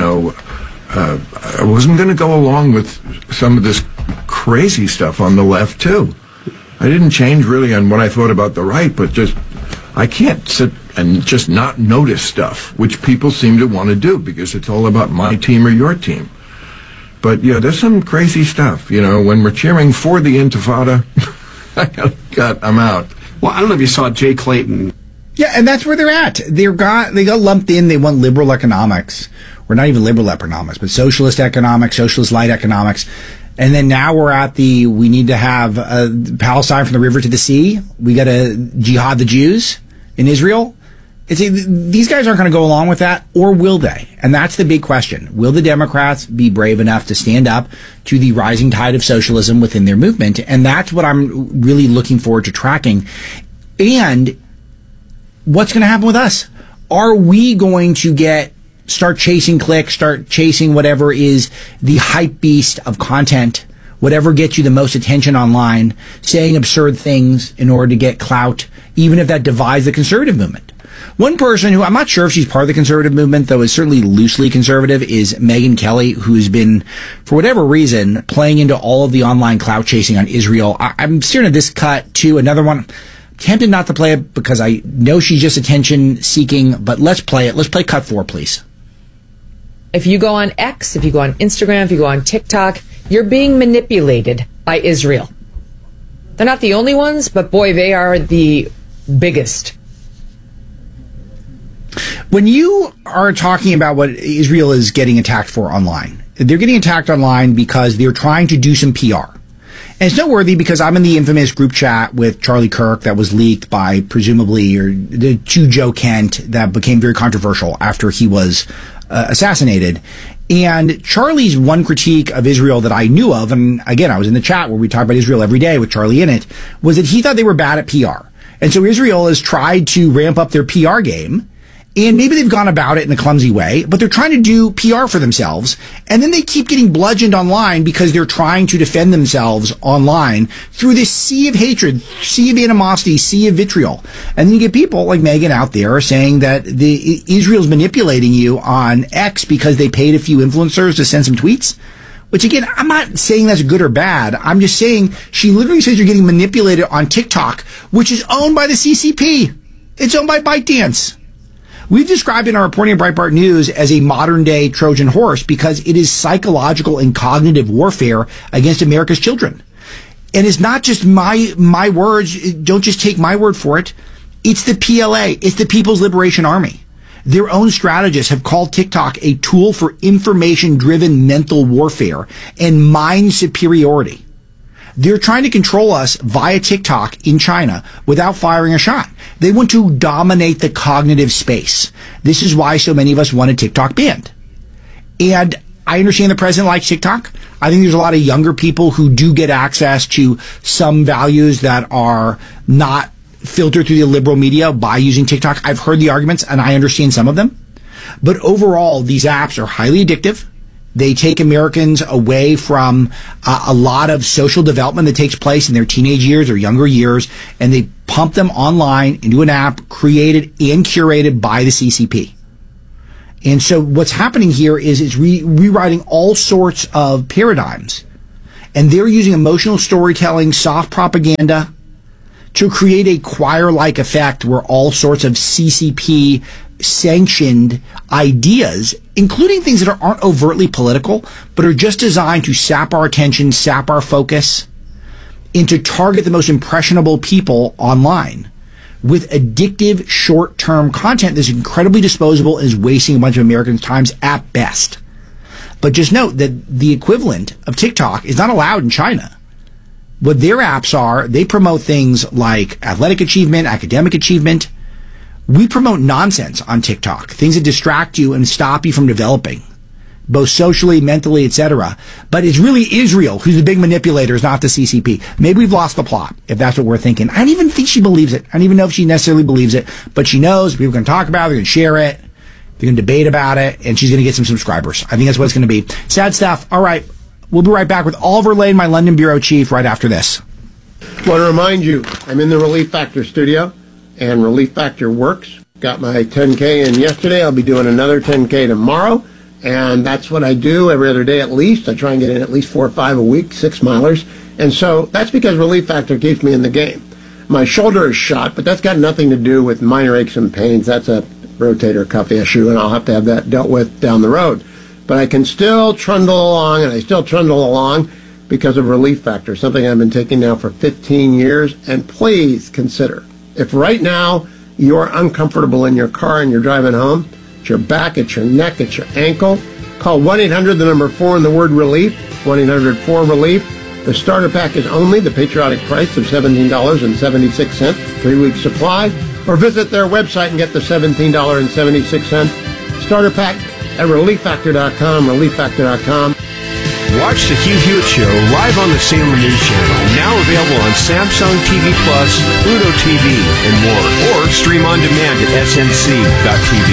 I wasn't going to go along with some of this crazy stuff on the left, too. I didn't change really on what I thought about the right, but I can't sit and just not notice stuff, which people seem to want to do because it's all about my team or your team. But, there's some crazy stuff. When we're cheering for the Intifada, I'm out. Well, I don't know if you saw Jay Clayton. Yeah, and that's where they're at. They got lumped in. They want liberal economics, or not even liberal economics, but socialist economics, socialist light economics. And then now we're at we need to have Palestine from the river to the sea. We got to jihad the Jews in Israel. These guys aren't going to go along with that, or will they? And that's the big question. Will the Democrats be brave enough to stand up to the rising tide of socialism within their movement? And that's what I'm really looking forward to tracking. And what's going to happen with us? Are we going to start chasing clicks, start chasing whatever is the hype beast of content, whatever gets you the most attention online, saying absurd things in order to get clout, even if that divides the conservative movement? One person who I'm not sure if she's part of the conservative movement, though is certainly loosely conservative, is Megyn Kelly, who's been, for whatever reason, playing into all of the online clout chasing on Israel. I'm staring at this cut, too. Another one. I'm tempted not to play it because I know she's just attention seeking, but let's play it. Let's play cut 4, please. If you go on X, if you go on Instagram, if you go on TikTok, you're being manipulated by Israel. They're not the only ones, but boy, they are the biggest. When you are talking about what Israel is getting attacked for online, they're getting attacked online because they're trying to do some PR. And it's noteworthy because I'm in the infamous group chat with Charlie Kirk that was leaked by presumably to Joe Kent that became very controversial after he was assassinated. And Charlie's one critique of Israel that I knew of, and again, I was in the chat where we talk about Israel every day with Charlie in it, was that he thought they were bad at PR. And so Israel has tried to ramp up their PR game. And maybe they've gone about it in a clumsy way, but they're trying to do PR for themselves. And then they keep getting bludgeoned online because they're trying to defend themselves online through this sea of hatred, sea of animosity, sea of vitriol. And then you get people like Megyn out there saying that Israel's manipulating you on X because they paid a few influencers to send some tweets. Which again, I'm not saying that's good or bad. I'm just saying she literally says you're getting manipulated on TikTok, which is owned by the CCP. It's owned by ByteDance. We've described in our reporting at Breitbart News as a modern-day Trojan horse because it is psychological and cognitive warfare against America's children. And it's not just my words. Don't just take my word for it. It's the PLA. It's the People's Liberation Army. Their own strategists have called TikTok a tool for information-driven mental warfare and mind superiority. They're trying to control us via TikTok in China without firing a shot. They want to dominate the cognitive space. This is why so many of us wanted TikTok banned. And I understand the president likes TikTok. I think there's a lot of younger people who do get access to some values that are not filtered through the liberal media by using TikTok. I've heard the arguments and I understand some of them. But overall, these apps are highly addictive. They take Americans away from a lot of social development that takes place in their teenage years or younger years, and they pump them online into an app created and curated by the CCP. And so what's happening here is it's rewriting all sorts of paradigms. And they're using emotional storytelling, soft propaganda, to create a choir-like effect where all sorts of CCP sanctioned ideas, including things that aren't overtly political, but are just designed to sap our attention, sap our focus, and to target the most impressionable people online with addictive short-term content that's incredibly disposable and is wasting a bunch of Americans' times at best. But just note that the equivalent of TikTok is not allowed in China. What their apps are, they promote things like athletic achievement, academic achievement. We promote nonsense on TikTok, things that distract you and stop you from developing, both socially, mentally, etc. But it's really Israel who's the big manipulator, is not the CCP. Maybe we've lost the plot, if that's what we're thinking. I don't even think she believes it. I don't even know if she necessarily believes it, but she knows people are going to talk about it, they're going to share it, they're going to debate about it, and she's going to get some subscribers. I think that's what it's going to be. Sad stuff. All right. We'll be right back with Oliver Lane, my London bureau chief, right after this. I want to remind you, I'm in the Relief Factor studio, and Relief Factor works. Got my 10K in yesterday. I'll be doing another 10K tomorrow, and that's what I do every other day at least. I try and get in at least 4 or 5 a week, 6 milers, and so that's because Relief Factor keeps me in the game. My shoulder is shot, but that's got nothing to do with minor aches and pains. That's a rotator cuff issue, and I'll have to have that dealt with down the road. But I can still trundle along, and I still trundle along because of Relief Factor, something I've been taking now for 15 years. And please consider, if right now you're uncomfortable in your car and you're driving home, it's your back, it's your neck, it's your ankle, call 1-800, the number 4 and the word relief, 1-800-4RELIEF. The starter pack is only the patriotic price of $17.76, 3-week supply, or visit their website and get the $17.76 starter pack at ReliefFactor.com, ReliefFactor.com. Watch the Hugh Hewitt Show live on the Sam News Channel, now available on Samsung TV Plus, Pluto TV, and more. Or stream on demand at snc.tv.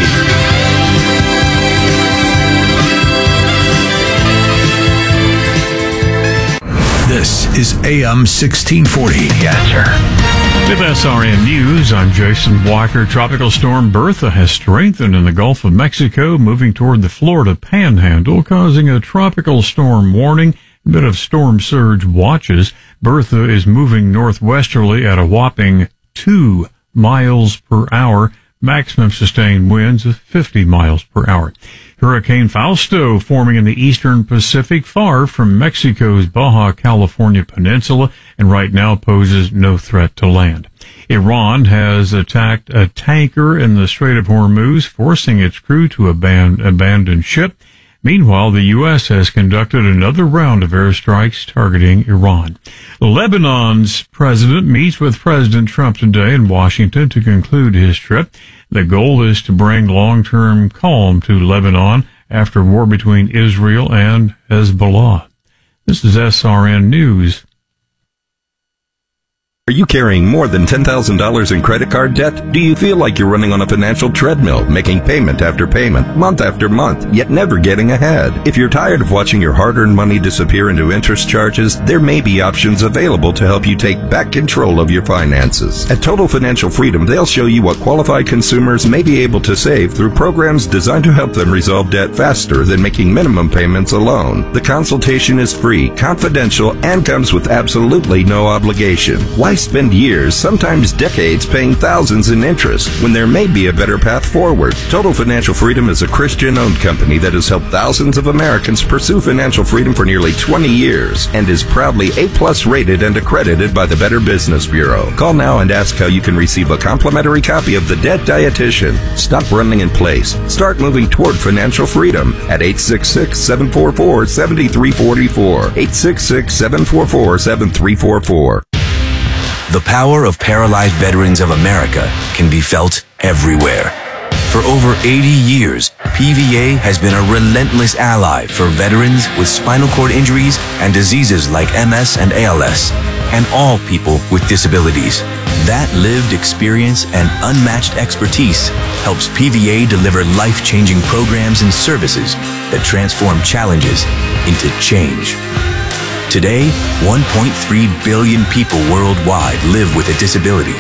This is AM 1640. The Answer. With SRN News, I'm Jason Walker. Tropical storm Bertha has strengthened in the Gulf of Mexico, moving toward the Florida Panhandle, causing a tropical storm warning, a bit of storm surge watches. Bertha is moving northwesterly at a whopping 2 miles per hour, maximum sustained winds of 50 miles per hour. Hurricane Fausto forming in the eastern Pacific, far from Mexico's Baja California peninsula, and right now poses no threat to land. Iran has attacked a tanker in the Strait of Hormuz, forcing its crew to abandon ship. Meanwhile, the U.S. has conducted another round of airstrikes targeting Iran. Lebanon's president meets with President Trump today in Washington to conclude his trip. The goal is to bring long-term calm to Lebanon after war between Israel and Hezbollah. This is SRN News. Are you carrying more than $10,000 in credit card debt? Do you feel like you're running on a financial treadmill, making payment after payment, month after month, yet never getting ahead? If you're tired of watching your hard-earned money disappear into interest charges, there may be options available to help you take back control of your finances. At Total Financial Freedom, they'll show you what qualified consumers may be able to save through programs designed to help them resolve debt faster than making minimum payments alone. The consultation is free, confidential, and comes with absolutely no obligation. Why Why spend years, sometimes decades, paying thousands in interest when there may be a better path forward? Total Financial Freedom is a Christian-owned company that has helped thousands of Americans pursue financial freedom for nearly 20 years and is proudly A+ rated and accredited by the Better Business Bureau. Call now and ask how you can receive a complimentary copy of The Debt Dietitian. Stop running in place. Start moving toward financial freedom at 866-744-7344. 866-744-7344. The power of paralyzed veterans of America can be felt everywhere. For over 80 years, PVA has been a relentless ally for veterans with spinal cord injuries and diseases like MS and ALS, and all people with disabilities. That lived experience and unmatched expertise helps PVA deliver life-changing programs and services that transform challenges into change. Today, 1.3 billion people worldwide live with a disability.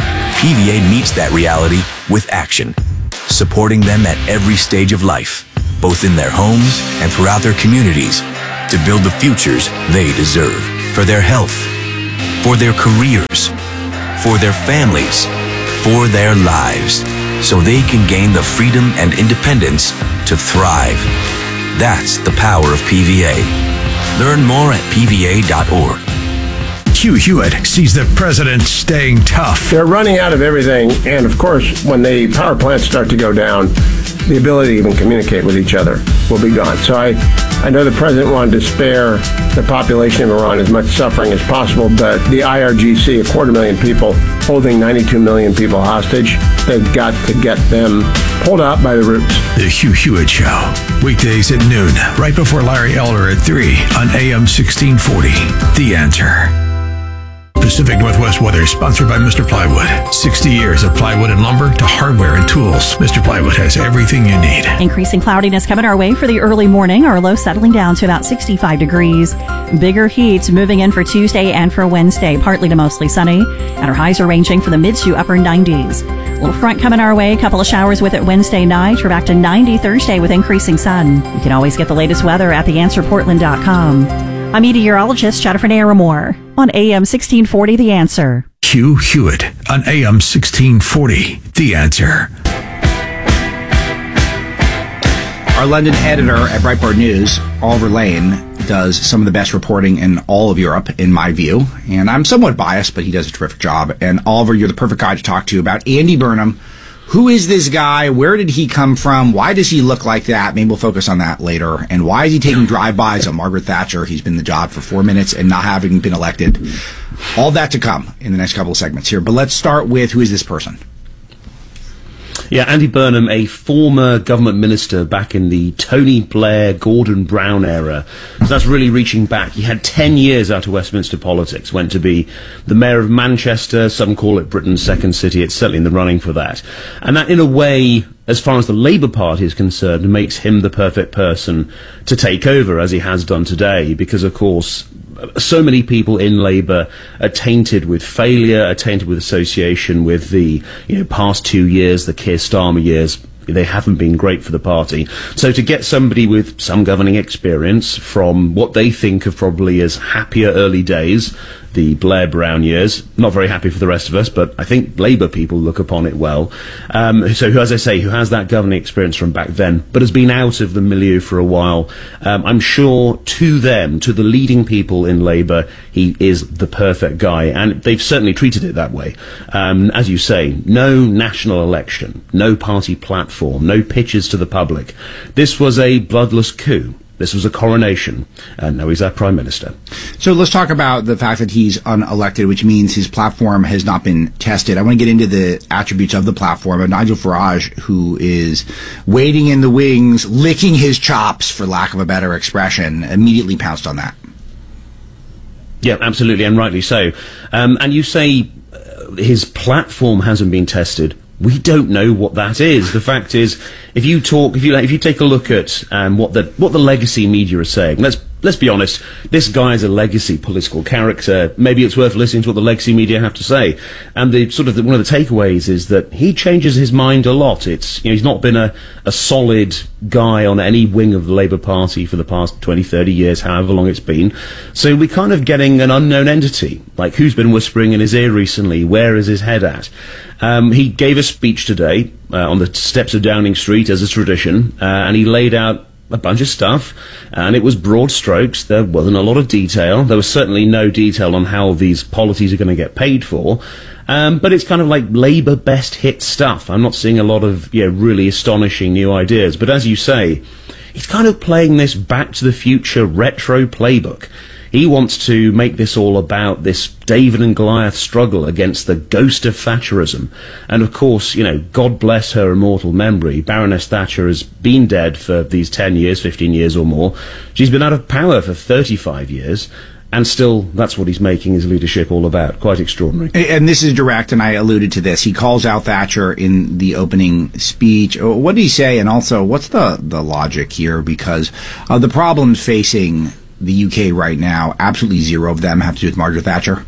PVA meets that reality with action, supporting them at every stage of life, both in their homes and throughout their communities, to build the futures they deserve for their health, for their careers, for their families, for their lives, so they can gain the freedom and independence to thrive. That's the power of PVA. Learn more at PVA.org. Hugh Hewitt sees the president staying tough. They're running out of everything, and of course, when the power plants start to go down, the ability to even communicate with each other will be gone. So I know the president wanted to spare the population of Iran as much suffering as possible, but the IRGC, 250,000 people, holding 92 million people hostage, they've got to get them pulled out by the roots. The Hugh Hewitt Show, weekdays at noon, right before Larry Elder at 3 on AM 1640. The Answer. Pacific Northwest weather is sponsored by Mr. Plywood. 60 years of plywood and lumber to hardware and tools. Mr. Plywood has everything you need. Increasing cloudiness coming our way for the early morning. Our low settling down to about 65 degrees. Bigger heat moving in for Tuesday and for Wednesday. Partly to mostly sunny. And our highs are ranging from the mid to upper 90s. Little front coming our way. A couple of showers with it Wednesday night. We're back to 90 Thursday with increasing sun. You can always get the latest weather at theanswerportland.com. I'm meteorologist Jennifer Naramore on AM 1640 The Answer. Hugh Hewitt on AM 1640 The Answer. Our London editor at Breitbart News, Oliver Lane, does some of the best reporting in all of Europe, in my view. And I'm somewhat biased, but he does a terrific job. And Oliver, you're the perfect guy to talk to about Andy Burnham. Who is this guy? Where did he come from? Why does he look like that? Maybe we'll focus on that later. And why is he taking drive-bys on Margaret Thatcher? He's been in the job for 4 minutes and not having been elected. All that to come in the next couple of segments here. But let's start with, who is this person? Yeah, Andy Burnham, a former government minister back in the Tony Blair, Gordon Brown era. So that's really reaching back. He had 10 years out of Westminster politics, went to be the mayor of Manchester. Some call it Britain's second city. It's certainly in the running for that. And that, in a way, as far as the Labour Party is concerned, makes him the perfect person to take over, as he has done today, because, of course, so many people in Labour are tainted with failure, are tainted with association with the past 2 years, the Keir Starmer years. They haven't been great for the party. So to get somebody with some governing experience from what they think of probably as happier early days, the Blair Brown years, not very happy for the rest of us, but I think Labour people look upon it well. So who, as I say, who has that governing experience from back then, but has been out of the milieu for a while. I'm sure to them, to the leading people in Labour, he is the perfect guy, and they've certainly treated it that way. As you say, no national election, no party platform, no pitches to the public. This was a bloodless coup. This was a coronation, and now he's our Prime Minister. So let's talk about the fact that he's unelected, which means his platform has not been tested. I want to get into the attributes of the platform of Nigel Farage, who is waiting in the wings, licking his chops, for lack of a better expression, immediately pounced on that. Yeah, absolutely, and rightly so. And you say his platform hasn't been tested. We don't know what that is. The fact is, if you take a look at what the legacy media are saying, let's let's be honest, this guy is a legacy political character. Maybe it's worth listening to what the legacy media have to say. And one of the takeaways is that he changes his mind a lot. It's, he's not been a solid guy on any wing of the Labour Party for the past 20, 30 years, however long it's been. So we're kind of getting an unknown entity. Like, who's been whispering in his ear recently? Where is his head at? He gave a speech today on the steps of Downing Street, as is tradition, and he laid out a bunch of stuff, and it was broad strokes. There wasn't a lot of detail. There was certainly no detail on how these policies are going to get paid for. But it's kind of like Labour best hit stuff. I'm not seeing a lot of really astonishing new ideas. But as you say, he's kind of playing this Back to the Future retro playbook. He wants to make this all about this David and Goliath struggle against the ghost of Thatcherism. And of course, God bless her immortal memory, Baroness Thatcher has been dead for these 10 years, 15 years or more. She's been out of power for 35 years. And still, that's what he's making his leadership all about. Quite extraordinary. And this is direct, and I alluded to this. He calls out Thatcher in the opening speech. What did he say? And also, what's the logic here? Because the problems facing the UK right now, absolutely zero of them have to do with Margaret Thatcher.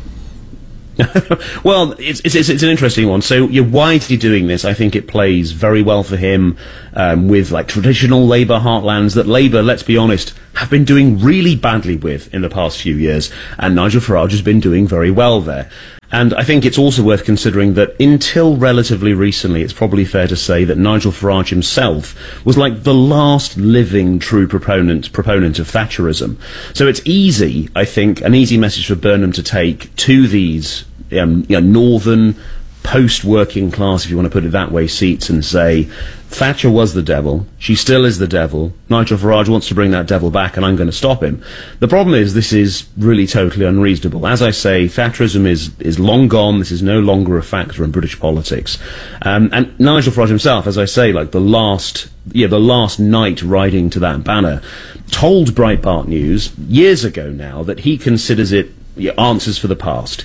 Well, it's an interesting one. So, why is he doing this? I think it plays very well for him with like traditional Labour heartlands that Labour, let's be honest, have been doing really badly with in the past few years, and Nigel Farage has been doing very well there. And I think it's also worth considering that until relatively recently, it's probably fair to say that Nigel Farage himself was like the last living true proponent of Thatcherism. So it's easy, I think, an easy message for Burnham to take to these northern post-working class, if you want to put it that way, seats and say, Thatcher was the devil, she still is the devil, Nigel Farage wants to bring that devil back and I'm going to stop him. The problem is this is really totally unreasonable. As I say, Thatcherism is long gone, this is no longer a factor in British politics. And Nigel Farage himself, as I say, like the last knight riding to that banner, told Breitbart News years ago now that he considers it answers for the past.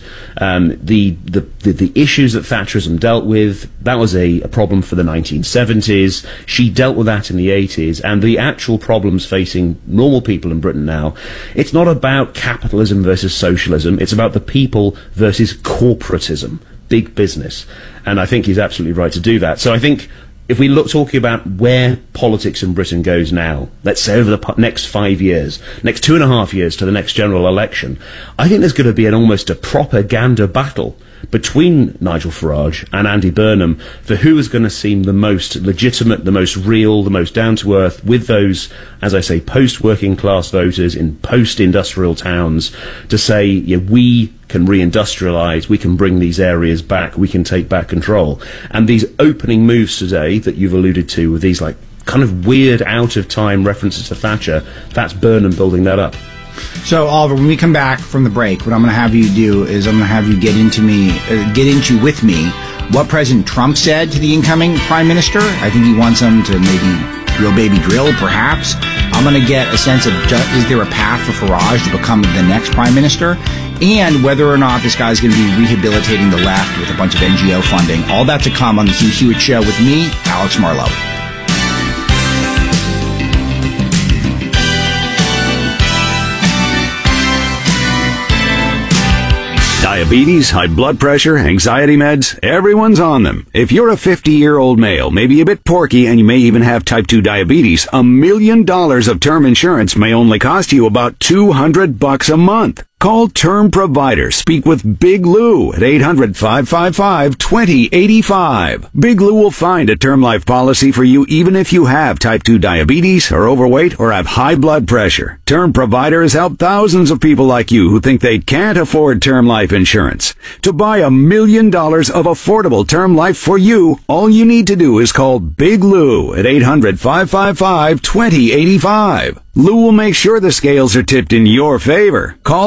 The issues that Thatcherism dealt with, that was a problem for the 1970s. She dealt with that in the 80s. And the actual problems facing normal people in Britain now, it's not about capitalism versus socialism. It's about the people versus corporatism, big business. And I think he's absolutely right to do that. So I think if we look talking about where politics in Britain goes now, let's say over the next 5 years, next 2.5 years to the next general election, I think there's going to be almost a propaganda battle between Nigel Farage and Andy Burnham for who is going to seem the most legitimate, the most real, the most down-to-earth with those, as I say, post-working class voters in post-industrial towns to say, we can reindustrialise, we can bring these areas back, we can take back control. And these opening moves today that you've alluded to with these like kind of weird out-of-time references to Thatcher, that's Burnham building that up. So, Oliver, when we come back from the break, what I'm going to have you do is I'm going to have you get into with me what President Trump said to the incoming Prime Minister. I think he wants him to maybe drill baby drill, perhaps. I'm going to get a sense of is there a path for Farage to become the next Prime Minister, and whether or not this guy's going to be rehabilitating the left with a bunch of NGO funding. All that to come on the Hugh Hewitt Show with me, Alex Marlowe. Diabetes, high blood pressure, anxiety meds, everyone's on them. If you're a 50-year-old male, maybe a bit porky, and you may even have type 2 diabetes, $1 million of term insurance may only cost you about $200 a month. Call Term Provider. Speak with Big Lou at 800-555-2085. Big Lou will find a term life policy for you even if you have type 2 diabetes, are overweight, or have high blood pressure. Term Provider has helped thousands of people like you who think they can't afford term life insurance. To buy $1 million of affordable term life for you, all you need to do is call Big Lou at 800-555-2085. Lou will make sure the scales are tipped in your favor. Call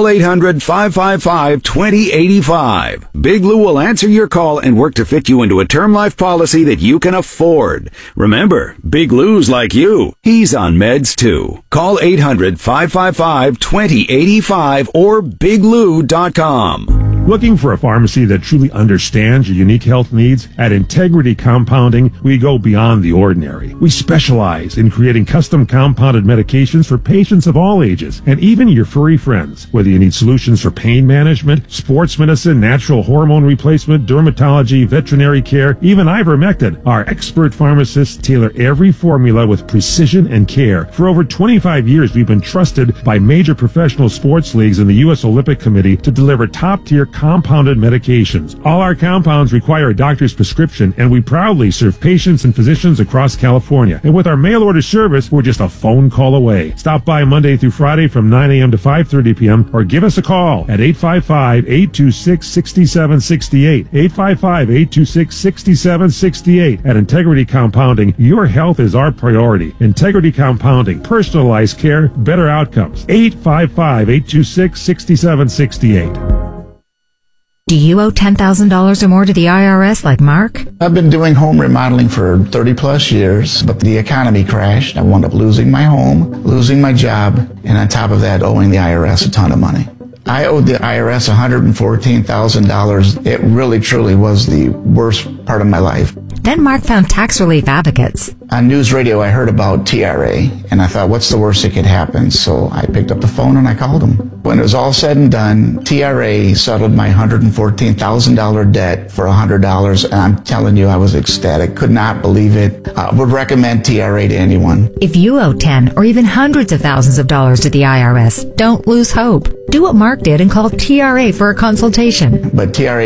800-555-2085. Big Lou will answer your call and work to fit you into a term life policy that you can afford. Remember, Big Lou's like you. He's on meds too. Call 800-555-2085 or biglou.com. Looking for a pharmacy that truly understands your unique health needs? At Integrity Compounding, we go beyond the ordinary. We specialize in creating custom compounded medications for patients of all ages, and even your furry friends. Whether you need solutions for pain management, sports medicine, natural hormone replacement, dermatology, veterinary care, even ivermectin, our expert pharmacists tailor every formula with precision and care. For over 25 years, we've been trusted by major professional sports leagues and the U.S. Olympic Committee to deliver top-tier compounded medications. All our compounds require a doctor's prescription, and we proudly serve patients and physicians across California. And with our mail-order service, we're just a phone call away. Stop by Monday through Friday from 9 a.m. to 5:30 p.m. or give us a call at 855-826-6768. 855-826-6768. At Integrity Compounding, your health is our priority. Integrity Compounding, personalized care, better outcomes. 855-826-6768. Do you owe $10,000 or more to the IRS like Mark? I've been doing home remodeling for 30 plus years, but the economy crashed. I wound up losing my home, losing my job, and on top of that, owing the IRS a ton of money. I owed the IRS $114,000. It really, truly was the worst part of my life. Then Mark found tax relief advocates. On news radio, I heard about TRA, and I thought, what's the worst that could happen? So I picked up the phone and I called them. When it was all said and done, TRA settled my $114,000 debt for $100, and I'm telling you, I was ecstatic. Could not believe it. Would recommend TRA to anyone. If you owe 10 or even hundreds of thousands of dollars to the IRS, don't lose hope. Do what Mark did and call TRA for a consultation. But TRA